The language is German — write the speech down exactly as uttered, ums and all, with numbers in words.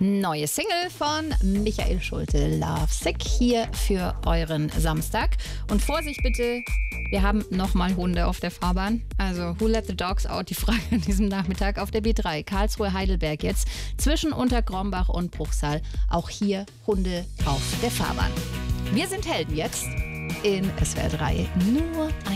Neue Single von Michael Schulte, Love Sick, hier für euren Samstag. Und Vorsicht bitte, wir haben nochmal Hunde auf der Fahrbahn. Also, who let the dogs out? Die Frage an diesem Nachmittag auf der B drei. Karlsruhe-Heidelberg jetzt, zwischen Untergrombach und Bruchsal. Auch hier Hunde auf der Fahrbahn. Wir sind Helden jetzt in S W R drei. Nur ein